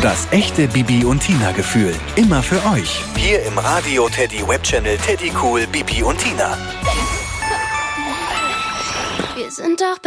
Das echte Bibi und Tina Gefühl. Immer für euch. Hier im Radio Teddy Webchannel Teddy Cool Bibi und Tina. Wir sind doch